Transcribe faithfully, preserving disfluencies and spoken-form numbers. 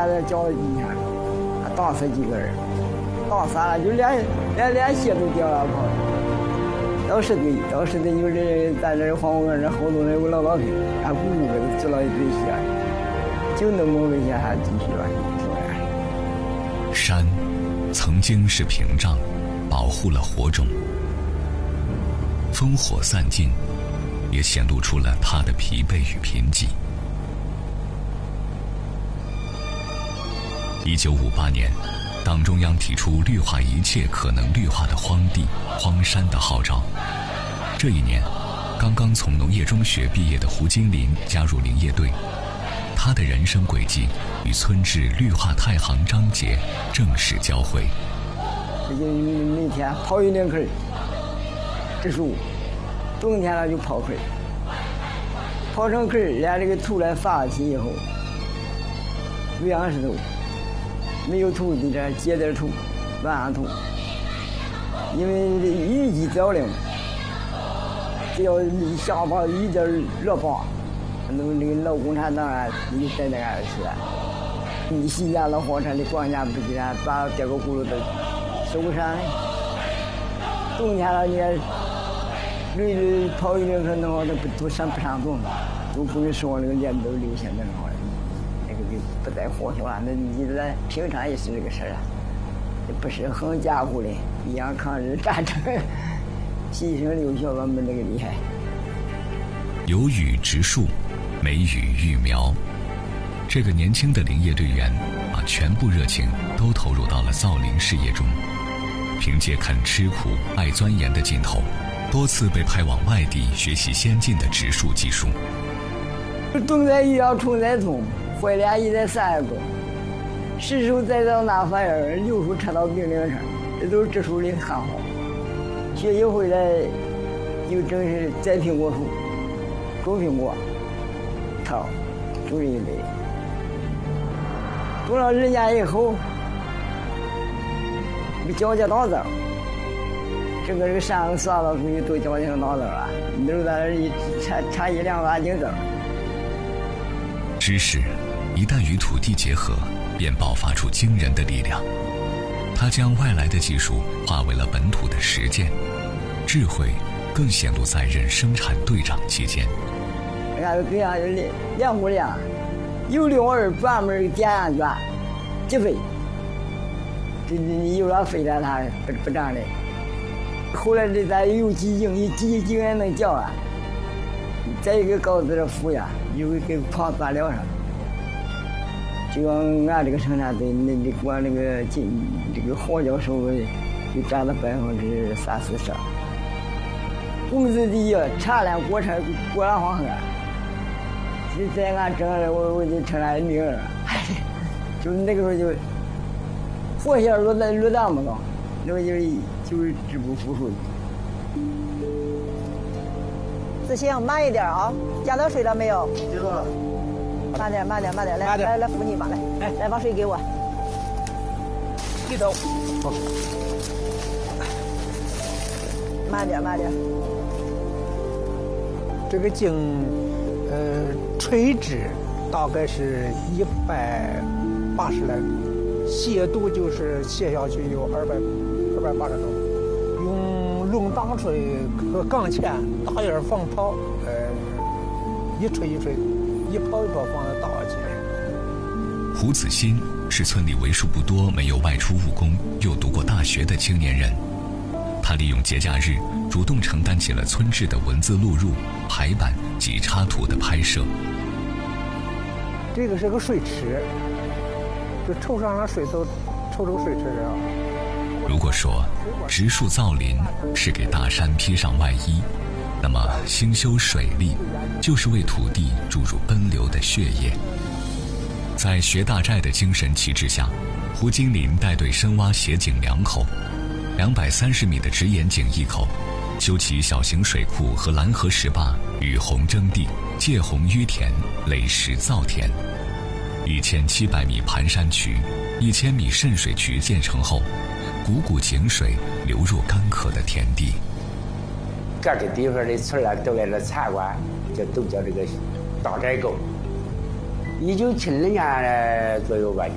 在浇到地下，还打死几个人，打死了就连连连血都掉了跑。到十岁，到十岁就是在这黄河这好多那个老老皮，还咕咕的吃了一堆血，就那么危险还继续了，是吧？ 山曾经是屏障，保护了火种，烽火散尽，也显露出了它的疲惫与贫瘠。一九五八年，党中央提出绿化一切可能绿化的荒地、荒山的号召。这一年，刚刚从农业中学毕业的胡金林加入林业队，他的人生轨迹与村治绿化太行章节正式交汇。 每天刨一两坑，植树，冬天了就刨坑，刨成坑，连这个土来发起以后，喂养石头。没有土地这接点土，乱上土，因为雨季早了，只要一下把雨点热把，那那个老共产党啊，你在那儿去了，你新家老火车的光家不去啊，把这个轱辘都收上。冬天了，你绿绿跑一两分钟，都不都上不上动，都不会说那个脸都流下那种。不再活说了，那你在平常也是这个事儿啊，不是很家伙的，一样抗日战争，牺牲流血我们那个厉害。 有雨植树，没雨育苗。这个年轻的林业队员把全部热情都投入到了造林事业中，凭借肯吃苦、爱钻研的劲头，多次被派往外地学习先进的植树技术。 冬在雨要虫在葱。坏脸一在三个，十手再到那玩意儿，六手扯到冰岭上，这都是植树的汉好。学习回来，就正是栽苹果树，种苹果，套，种一类。种了二年以后，交接稻子，整个这个山刷了出去都交接上稻子了，留在那一插插一两万斤子。 知识一旦与土地结合，便爆发出惊人的力量。它将外来的技术化为了本土的实践，智慧更显露在任生产队长期间。 俺这样两两户粮，有六二专门点上去，几飞，这你有了飞了它不不长的。后来这咱有几斤，一几斤也能叫啊。再一个高子的扶呀，有给矿钻料上。就俺这个生产队，那那光那个进这个黄教授就占了百分之三四十。工资低，产量过程过了黄河，就在俺整了，我我就成了名人了。就那个时候就活下落在落档不高，那个就是就是支不服输。 子行，慢一点啊！加到水了没有？ 知道了。 慢点，慢点，慢点，来来来，扶你吧，来，来来把水给我。 一头。 好。慢点，慢点。 这个茎，呃，垂直大概是一百八十来米，斜度就是斜下去有二百二百八十多米。用龙挡锤和钢钳大眼防泡，呃，一锤一锤。一泡一泡放在大去。 胡子欣是村里为数不多没有外出务工又读过大学的青年人，他利用节假日主动承担起了村志的文字录入、排版及插图的拍摄。 这个是个水池，就抽上了水都抽成水池了。 如果说植树造林是给大山披上外衣，那么兴修水利就是为土地注入奔流的血液。在学大寨的精神旗帜下，胡金林带队深挖斜井两口，两百三十米的直沿井一口，修起小型水库和蓝河石坝，雨洪征地，借洪淤田，垒石造田。一千七百米盘山渠，一千米渗水渠建成后，股股井水流入干渴的田地。 各个地方的村儿都来了参观，就都叫这个大寨沟。一九七零年左右吧。